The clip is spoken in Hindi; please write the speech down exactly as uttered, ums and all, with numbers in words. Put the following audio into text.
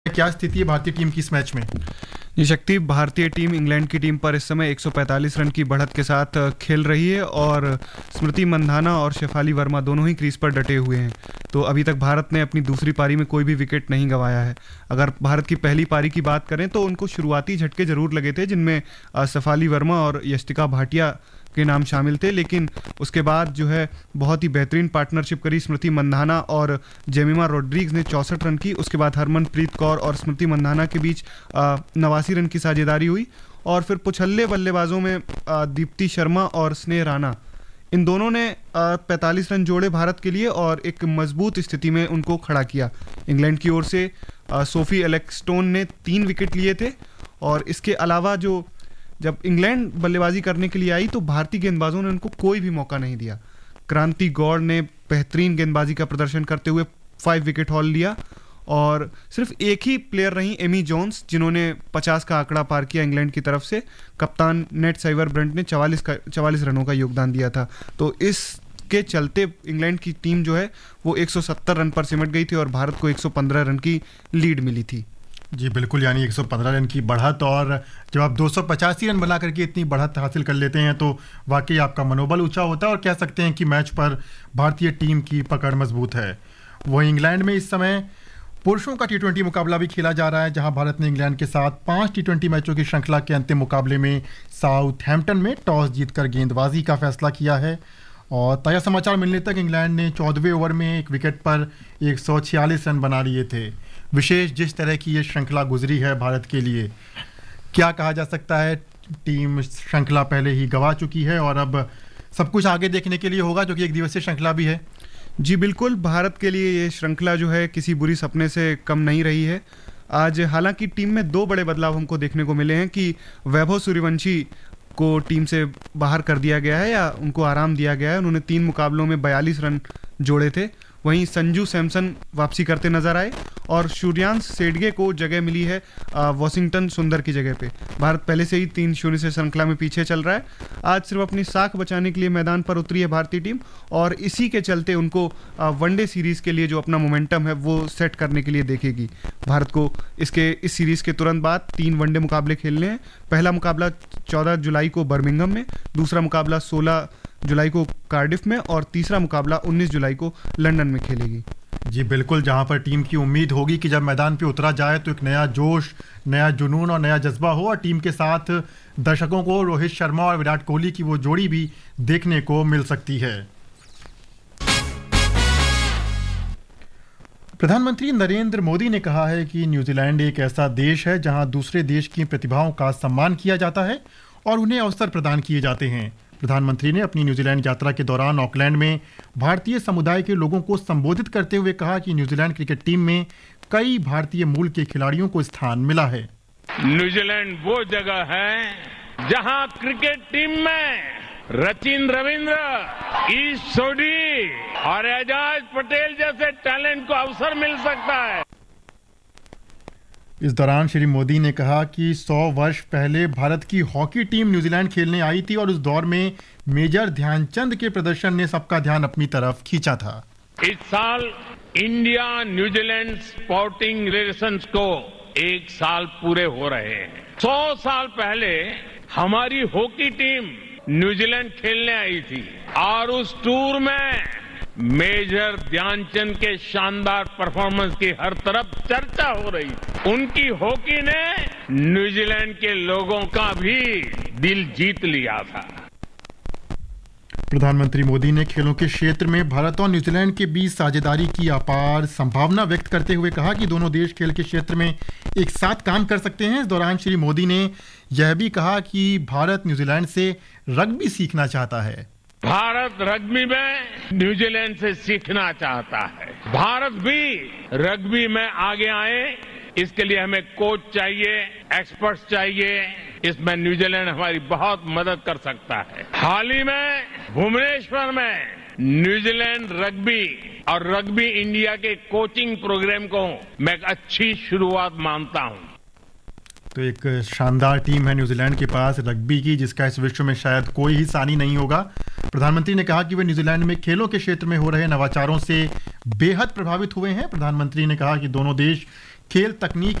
क्या स्थिति है भारतीय टीम की इस मैच में? ये शक्ति भारतीय टीम इंग्लैंड की टीम पर इस समय एक सौ पैंतालीस रन की बढ़त के साथ खेल रही है और स्मृति मंधाना और शेफाली वर्मा दोनों ही क्रीज पर डटे हुए हैं। तो अभी तक भारत ने अपनी दूसरी पारी में कोई भी विकेट नहीं गंवाया है। अगर भारत की पहली पारी की बात करें तो उनको शुरुआती झटके जरूर लगे थे, जिनमें शेफाली वर्मा और यष्टिका भाटिया के नाम शामिल थे, लेकिन उसके बाद जो है बहुत ही बेहतरीन पार्टनरशिप करी स्मृति मंधाना और जेमिमा रोड्रिग्स ने चौसठ रन की। उसके बाद हरमनप्रीत कौर और स्मृति मंधाना के बीच नवासी रन की साझेदारी हुई और फिर पुछल्ले बल्लेबाजों में आ, दीप्ति शर्मा और स्नेह राणा, इन दोनों ने पैंतालीस रन जोड़े भारत के लिए और एक मजबूत स्थिति में उनको खड़ा किया। इंग्लैंड की ओर से आ, सोफी एलेक्सटोन ने तीन विकेट लिए थे और इसके अलावा जो जब इंग्लैंड बल्लेबाजी करने के लिए आई तो भारतीय गेंदबाजों ने उनको कोई भी मौका नहीं दिया। क्रांति गौड़ ने बेहतरीन गेंदबाजी का प्रदर्शन करते हुए फाइव विकेट हॉल लिया और सिर्फ एक ही प्लेयर रही एमी जोन्स जिन्होंने पचास का आंकड़ा पार किया इंग्लैंड की तरफ से। कप्तान नेट साइवर ब्रंट ने चवालीस का चवालीस रनों का योगदान दिया था। तो इसके चलते इंग्लैंड की टीम जो है वो एक सौ सत्तर रन पर सिमट गई थी और भारत को एक सौ पंद्रह रन की लीड मिली थी। जी बिल्कुल, यानी एक सौ पंद्रह रन की बढ़त, और जब आप दो सौ पचासी रन बना करके इतनी बढ़त हासिल कर लेते हैं तो वाकई आपका मनोबल ऊंचा होता है और कह सकते हैं कि मैच पर भारतीय टीम की पकड़ मजबूत है। वहीं इंग्लैंड में इस समय पुरुषों का टी ट्वेंटी मुकाबला भी खेला जा रहा है, जहां भारत ने इंग्लैंड के साथ पांच टी ट्वेंटी मैचों की श्रृंखला के अंतिम मुकाबले में साउथहैम्पटन में टॉस जीतकर गेंदबाजी का फैसला किया है। और ताज़ा समाचार मिलने तक इंग्लैंड ने चौदहवें ओवर में एक विकेट पर एक सौ छियालीस रन बना लिए थे। विशेष जिस तरह की ये श्रृंखला गुजरी है भारत के लिए, क्या कहा जा सकता है, टीम श्रृंखला पहले ही गंवा चुकी है और अब सब कुछ आगे देखने के लिए होगा, जो कि एक दिवसीय श्रृंखला भी है। जी बिल्कुल, भारत के लिए ये श्रृंखला जो है किसी बुरी सपने से कम नहीं रही है। आज हालांकि टीम में दो बड़े बदलाव हमको देखने को मिले हैं कि वैभव सूर्यवंशी को टीम से बाहर कर दिया गया है या उनको आराम दिया गया है। उन्होंने तीन मुकाबलों में बयालीस रन जोड़े थे। वहीं संजू सैमसन वापसी करते नजर आए और सूर्यांश सेडगे को जगह मिली है वॉशिंगटन सुंदर की जगह पे। भारत पहले से ही तीन शून्य से श्रृंखला में पीछे चल रहा है। आज सिर्फ अपनी साख बचाने के लिए मैदान पर उतरी है भारतीय टीम और इसी के चलते उनको वनडे सीरीज के लिए जो अपना मोमेंटम है वो सेट करने के लिए देखेगी। भारत को इसके इस सीरीज के तुरंत बाद तीन वनडे मुकाबले खेलने हैं। पहला मुकाबला चौदह जुलाई को बर्मिंघम में, दूसरा मुकाबला सोलह जुलाई को कार्डिफ में और तीसरा मुकाबला उन्नीस जुलाई को लंदन में खेलेगी। जी बिल्कुल, जहां पर टीम की उम्मीद होगी कि जब मैदान पे उतरा जाए तो एक नया जोश, नया जुनून और नया जज्बा हो और टीम के साथ दर्शकों को रोहित शर्मा और विराट कोहली की वो जोड़ी भी देखने को मिल सकती है। प्रधानमंत्री नरेंद्र मोदी ने कहा है कि न्यूजीलैंड एक ऐसा देश है जहां दूसरे देश की प्रतिभाओं का सम्मान किया जाता है और उन्हें अवसर प्रदान किए जाते हैं। प्रधानमंत्री ने अपनी न्यूजीलैंड यात्रा के दौरान ऑकलैंड में भारतीय समुदाय के लोगों को संबोधित करते हुए कहा कि न्यूजीलैंड क्रिकेट टीम में कई भारतीय मूल के खिलाड़ियों को स्थान मिला है। न्यूजीलैंड वो जगह है जहां क्रिकेट टीम में सचिन रविंद्र, ईश सोढ़ी और एजाज पटेल जैसे टैलेंट को अवसर मिल सकता है। इस दौरान श्री मोदी ने कहा कि सौ वर्ष पहले भारत की हॉकी टीम न्यूजीलैंड खेलने आई थी और उस दौर में मेजर ध्यानचंद के प्रदर्शन ने सबका ध्यान अपनी तरफ खींचा था। इस साल इंडिया न्यूजीलैंड स्पोर्टिंग रिलेशंस को एक साल पूरे हो रहे हैं। सौ साल पहले हमारी हॉकी टीम न्यूजीलैंड खेलने आई थी और उस टूर में मेजर ध्यानचंद के शानदार परफॉर्मेंस की हर तरफ चर्चा हो रही थी। उनकी हॉकी ने न्यूजीलैंड के लोगों का भी दिल जीत लिया था। प्रधानमंत्री मोदी ने खेलों के क्षेत्र में भारत और न्यूजीलैंड के बीच साझेदारी की अपार संभावना व्यक्त करते हुए कहा कि दोनों देश खेल के क्षेत्र में एक साथ काम कर सकते हैं। इस दौरान श्री मोदी ने यह भी कहा कि भारत न्यूजीलैंड से रग्बी सीखना चाहता है। भारत रग्बी में न्यूजीलैंड से सीखना चाहता है। भारत भी रग्बी में आगे आए, इसके लिए हमें कोच चाहिए, एक्सपर्ट्स चाहिए। इसमें न्यूजीलैंड हमारी बहुत मदद कर सकता है। हाल ही में भुवनेश्वर में न्यूजीलैंड रग्बी और रग्बी इंडिया के कोचिंग प्रोग्राम को मैं एक अच्छी शुरुआत मानता हूं। तो एक शानदार टीम है न्यूजीलैंड के पास रग्बी की, जिसका इस विश्व में शायद कोई ही सानी नहीं होगा। प्रधानमंत्री ने कहा कि वे न्यूजीलैंड में खेलों के क्षेत्र में हो रहे नवाचारों से बेहद प्रभावित हुए हैं। प्रधानमंत्री ने कहा कि दोनों देश खेल तकनीक